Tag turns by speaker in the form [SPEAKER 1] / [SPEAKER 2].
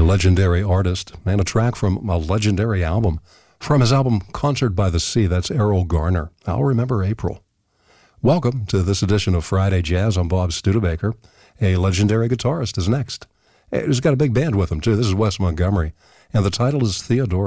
[SPEAKER 1] legendary artist, and a track from a legendary album. From his album Concert by the Sea, that's Errol Garner. I'll Remember April. Welcome to this edition of Friday Jazz. I'm Bob Studebaker. A legendary guitarist is next. He's got a big band with him, too. This is Wes Montgomery, and the title is Theodore.